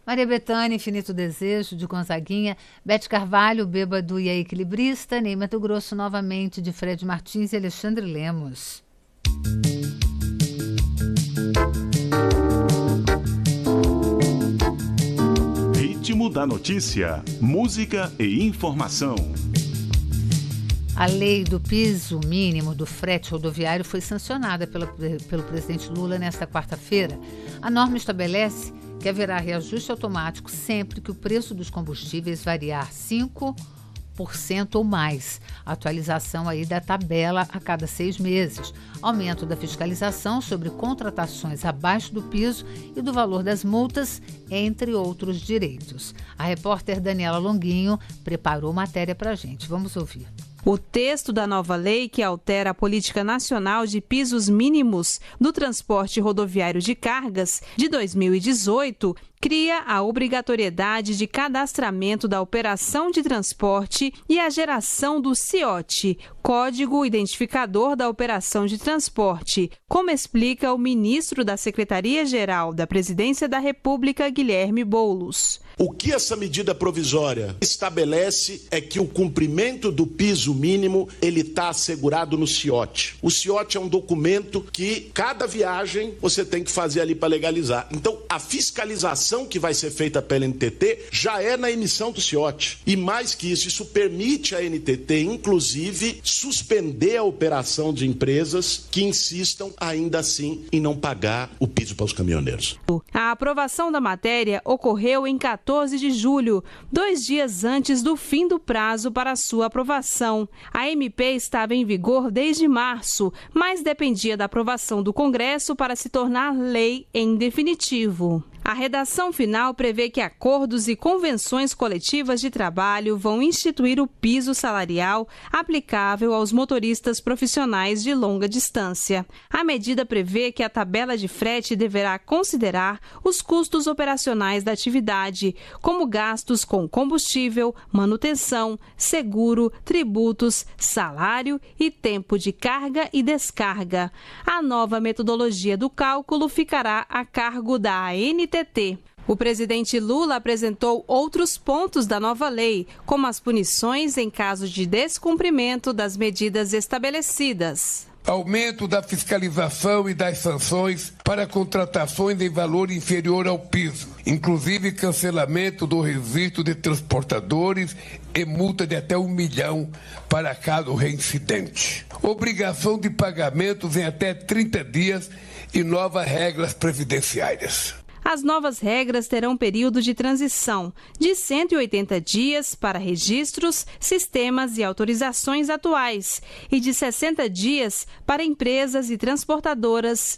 Maria Bethânia, Infinito Desejo, de Gonzaguinha, Bete Carvalho, Bêbado e a Equilibrista, Ney Matogrosso novamente, de Fred Martins e Alexandre Lemos. Ritmo da notícia, música e informação. A lei do piso mínimo do frete rodoviário foi sancionada pelo presidente Lula nesta quarta-feira. A norma estabelece que haverá reajuste automático sempre que o preço dos combustíveis variar 5% ou mais. Atualização aí da tabela a cada 6 meses. Aumento da fiscalização sobre contratações abaixo do piso e do valor das multas, entre outros direitos. A repórter Daniela Longuinho preparou matéria para a gente. Vamos ouvir. O texto da nova lei, que altera a Política Nacional de Pisos Mínimos do Transporte Rodoviário de Cargas de 2018, cria a obrigatoriedade de cadastramento da operação de transporte e a geração do CIOT, Código Identificador da Operação de Transporte, como explica o ministro da Secretaria-Geral da Presidência da República, Guilherme Boulos. O que essa medida provisória estabelece é que o cumprimento do piso mínimo ele está assegurado no CIOT. O CIOT é um documento que cada viagem você tem que fazer ali para legalizar. Então, a fiscalização que vai ser feita pela NTT já é na emissão do CIOT. E mais que isso permite à NTT, inclusive, suspender a operação de empresas que insistam ainda assim em não pagar o piso para os caminhoneiros. A aprovação da matéria ocorreu em 14 de julho, 2 dias antes do fim do prazo para sua aprovação. A MP estava em vigor desde março, mas dependia da aprovação do Congresso para se tornar lei em definitivo. A redação final prevê que acordos e convenções coletivas de trabalho vão instituir o piso salarial aplicável aos motoristas profissionais de longa distância. A medida prevê que a tabela de frete deverá considerar os custos operacionais da atividade, como gastos com combustível, manutenção, seguro, tributos, salário e tempo de carga e descarga. A nova metodologia do cálculo ficará a cargo da ANTT. O presidente Lula apresentou outros pontos da nova lei, como as punições em caso de descumprimento das medidas estabelecidas. Aumento da fiscalização e das sanções para contratações em valor inferior ao piso, inclusive cancelamento do registro de transportadores e multa de até 1 milhão para caso reincidente. Obrigação de pagamentos em até 30 dias e novas regras previdenciárias. As novas regras terão período de transição de 180 dias para registros, sistemas e autorizações atuais e de 60 dias para empresas e transportadoras